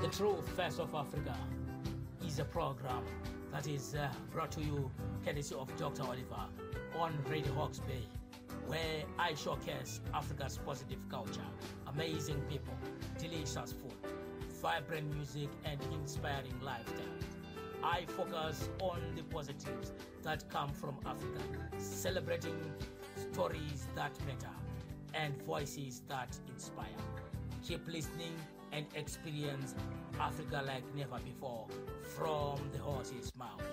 The True Face of Africa is a program that is brought to you courtesy of Dr. Oliver on Radio Hawks Bay, where I showcase Africa's positive culture, amazing people, delicious food, vibrant music, and inspiring lifestyle. I focus on the positives that come from Africa, celebrating stories that matter and voices that inspire. Keep listening and experience Africa like never before from the horse's mouth.